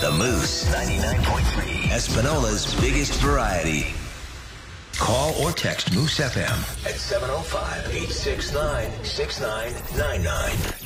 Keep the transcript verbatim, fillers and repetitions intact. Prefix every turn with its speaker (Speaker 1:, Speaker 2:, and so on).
Speaker 1: The Moose, ninety-nine point three, Espinola's biggest variety. Call or text Moose F M at seven oh five, eight six nine, six nine nine nine.